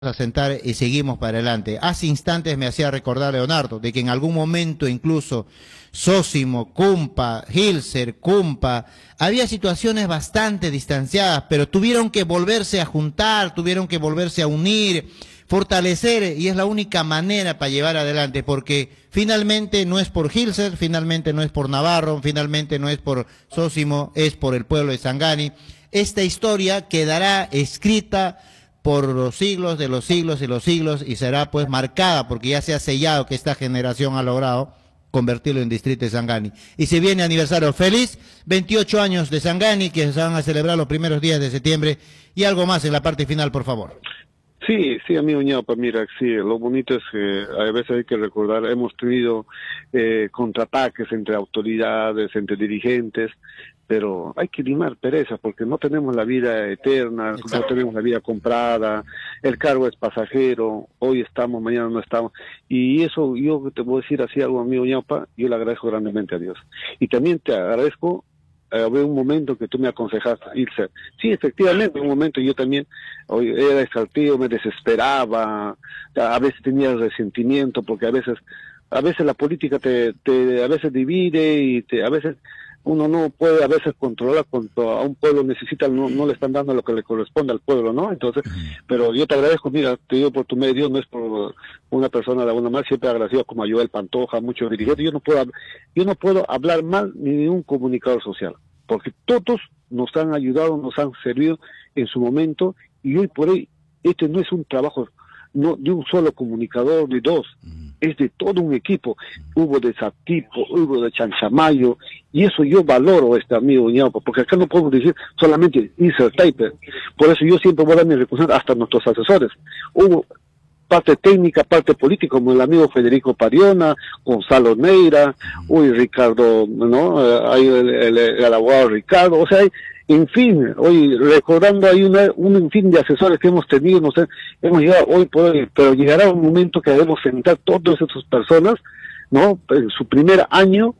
a sentar y seguimos para adelante. Hace instantes me hacía recordar, Leonardo, de que en algún momento incluso Sósimo, Cumpa, Hilser, Cumpa, había situaciones bastante distanciadas, pero tuvieron que volverse a juntar, tuvieron que volverse a unir, fortalecer, y es la única manera para llevar adelante, porque finalmente no es por Hilser, finalmente no es por Navarro, finalmente no es por Sósimo, es por el pueblo de Sangani. Esta historia quedará escrita por los siglos de los siglos y los siglos, y será pues marcada, porque ya se ha sellado que esta generación ha logrado convertirlo en distrito de Sangani. Y se viene aniversario feliz, 28 años de Sangani, que se van a celebrar los primeros días de septiembre, y algo más en la parte final, por favor. Sí, amigo Ñaupa, mira, sí, lo bonito es que a veces hay que recordar, hemos tenido contraataques entre autoridades, entre dirigentes, pero hay que limar pereza porque no tenemos la vida eterna, Exacto. No tenemos la vida comprada, el cargo es pasajero, hoy estamos, mañana no estamos, y eso yo te voy a decir así algo, amigo Ñaupa, yo le agradezco grandemente a Dios. Y también te agradezco había un momento que tú me aconsejaste irse. Sí, efectivamente, un momento yo también era exaltado, me desesperaba, a veces tenía resentimiento, porque a veces la política a veces divide y a veces uno no puede a veces controlar cuando a un pueblo necesita, no le están dando lo que le corresponde al pueblo, ¿no? Entonces, pero yo te agradezco, mira, te digo por tu medio, no es por una persona de alguna más, siempre agradecido como a Joel Pantoja, muchos dirigentes, yo no puedo hablar mal ni de un comunicador social, porque todos nos han ayudado, nos han servido en su momento, y hoy por hoy, este no es un trabajo no de un solo comunicador, de dos, es de todo un equipo. Hubo de Satipo, hubo de Chanchamayo, y eso yo valoro, amigo Ñaupa, porque acá no podemos decir solamente insert typer. Por eso yo siempre voy a dar mi reconocimiento hasta nuestros asesores. Hubo parte técnica, parte política, como el amigo Federico Pariona, Gonzalo Neira, hoy Ricardo, ¿no? Hay el abogado Ricardo, o sea, en fin, hoy recordando hay un fin de asesores que hemos tenido, no sé, hemos llegado hoy por hoy, pero llegará un momento que debemos sentar todas esas personas, ¿no? En su primer año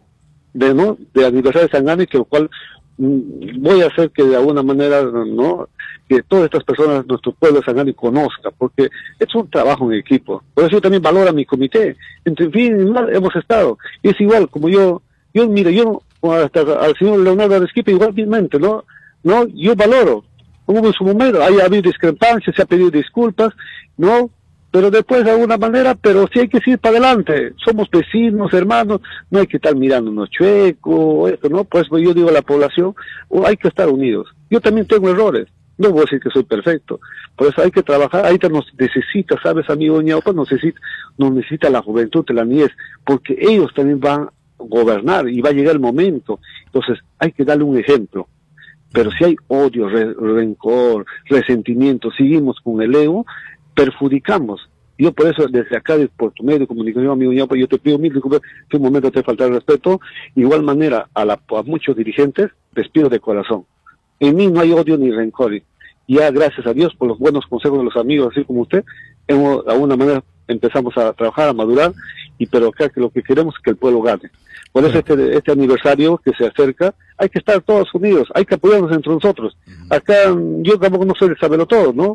de aniversario de Sangani, que lo cual voy a hacer que de alguna manera, ¿no? Que todas estas personas, nuestro pueblo de Sangani conozca, porque es un trabajo en equipo. Por eso yo también valoro a mi comité. En fin, hemos estado. Y es igual, como mira, yo hasta al señor Leonardo Aresquipe igualmente, ¿no? Yo valoro. Hubo en su momento, ha habido discrepancias, se ha pedido disculpas, ¿no? Pero después de alguna manera, pero sí hay que seguir para adelante. Somos vecinos, hermanos, no hay que estar mirándonos chueco, esto, ¿no? Pues yo digo a la población, hay que estar unidos. Yo también tengo errores, no voy a decir que soy perfecto, por eso hay que trabajar, ahí nos necesita, ¿sabes, amigo Ñaupa? Nos necesita la juventud, la niñez, porque ellos también van a gobernar y va a llegar el momento. Entonces hay que darle un ejemplo. Pero si hay odio, rencor, resentimiento, seguimos con el ego, perjudicamos. Yo por eso, desde acá, por tu medio de comunicación, amigo Ñaupa, yo te pido mil disculpas, que un momento te falta el respeto. Igual manera, a muchos dirigentes, les pido de corazón. En mí no hay odio ni rencor. Ya, gracias a Dios, por los buenos consejos de los amigos, así como usted, de alguna manera empezamos a trabajar, a madurar, pero acá que lo que queremos es que el pueblo gane. Por eso este aniversario que se acerca, hay que estar todos unidos, hay que apoyarnos entre nosotros. Acá yo tampoco no soy de saberlo todo, ¿no?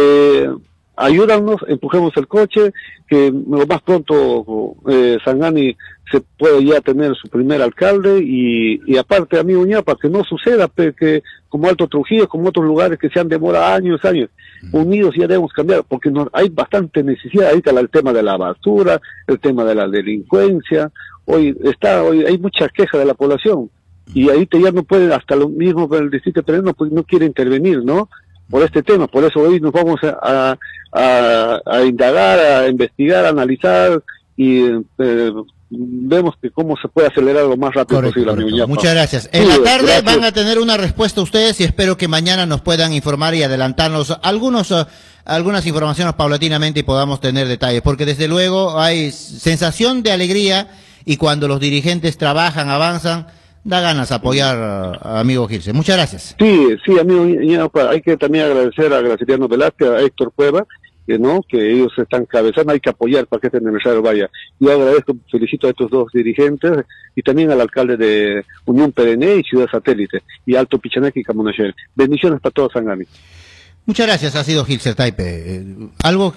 Ayúdanos, empujemos el coche, que lo más pronto Sangani se puede ya tener su primer alcalde, y aparte, amigo Ñaupa, que no suceda que como Alto Trujillo, como otros lugares que se han demorado años, unidos ya debemos cambiar, porque hay bastante necesidad. Ahorita el tema de la basura, el tema de la delincuencia, hoy hay mucha queja de la población, y ahorita ya no pueden, hasta lo mismo el distrito terreno no quiere intervenir, ¿no? Por este tema, por eso hoy nos vamos a indagar, a investigar, a analizar, y vemos que cómo se puede acelerar lo más rápido posible. Correcto. Muchas gracias. En la tarde van a tener una respuesta ustedes, y espero que mañana nos puedan informar y adelantarnos algunas informaciones paulatinamente y podamos tener detalles, porque desde luego hay sensación de alegría, y cuando los dirigentes trabajan, avanzan, da ganas de apoyar a amigo Gilse. Muchas gracias. Sí, amigo Ñaupa, hay que también agradecer a Graciliano Velázquez, a Héctor Cueva, que ellos están cabezando, hay que apoyar para que este aniversario vaya. Yo agradezco, felicito a estos dos dirigentes, y también al alcalde de Unión Perenne y Ciudad Satélite, y Alto Pichanaque y Camonachel. Bendiciones para todos, Sangani. Muchas gracias, ha sido Gilser Taipe. ¿Algo